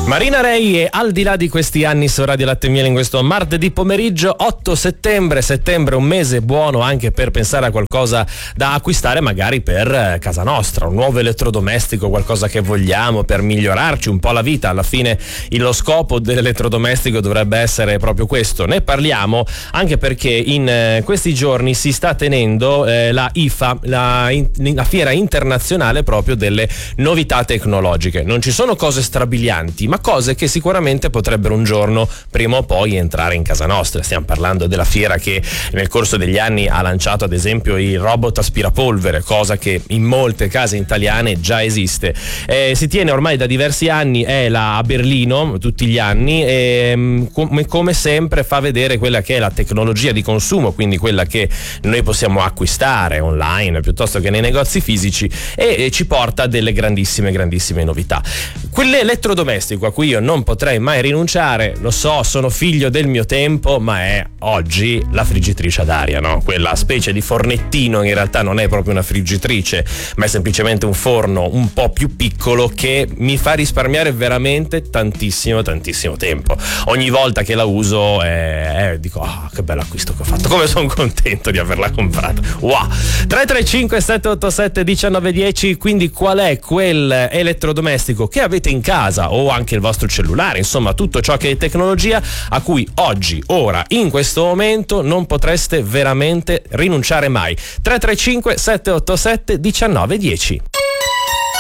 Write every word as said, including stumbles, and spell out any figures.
Marina Rei e Al di là di questi anni su Radio Latte e Miele in questo martedì pomeriggio otto settembre. Settembre è un mese buono anche per pensare a qualcosa da acquistare magari per casa nostra, un nuovo elettrodomestico, qualcosa che vogliamo per migliorarci un po' la vita. Alla fine lo scopo dell'elettrodomestico dovrebbe essere proprio questo. Ne parliamo anche perché in eh, questi giorni si sta tenendo eh, la I F A, la, in, la fiera internazionale proprio delle novità tecnologiche. Non ci sono cose strabilianti, ma cose che sicuramente potrebbero un giorno prima o poi entrare in casa nostra. Stiamo parlando della fiera che nel corso degli anni ha lanciato ad esempio il robot aspirapolvere, cosa che in molte case italiane già esiste. Eh, si tiene ormai da diversi anni, è la a Berlino tutti gli anni e come, come sempre fa vedere quella che è la tecnologia di consumo, quindi quella che noi possiamo acquistare online piuttosto che nei negozi fisici, e, e ci porta delle grandissime grandissime novità. Quell'elettrodomestico a cui io non potrei mai rinunciare, lo so, sono figlio del mio tempo, ma è oggi la friggitrice ad aria, no? Quella specie di fornettino che in realtà non è proprio una friggitrice, ma è semplicemente un forno un po' più piccolo che mi fa risparmiare veramente tantissimo tantissimo tempo. Ogni volta che la uso eh, eh, dico ah, che bello acquisto che ho fatto, come sono contento di averla comprata. Wow. tre tre cinque sette otto sette uno nove uno zero. Quindi qual è quel elettrodomestico che avete in casa o anche il vostro cellulare, insomma tutto ciò che è tecnologia a cui oggi, ora, in questo momento non potreste veramente rinunciare mai. tre tre cinque sette otto sette uno nove uno zero.